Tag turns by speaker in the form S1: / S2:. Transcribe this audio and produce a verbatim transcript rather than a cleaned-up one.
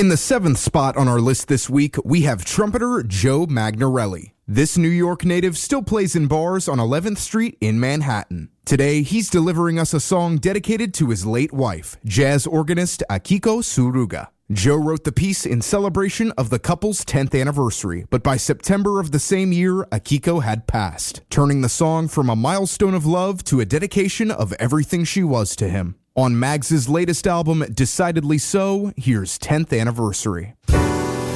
S1: In the seventh spot on our list this week, we have trumpeter Joe Magnarelli. This New York native still plays in bars on eleventh Street in Manhattan. Today, he's delivering us a song dedicated to his late wife, jazz organist Akiko Suruga. Joe wrote the piece in celebration of the couple's tenth anniversary, but by September of the same year, Akiko had passed, turning the song from a milestone of love to a dedication of everything she was to him. On Mags's latest album, Decidedly So, here's tenth Anniversary.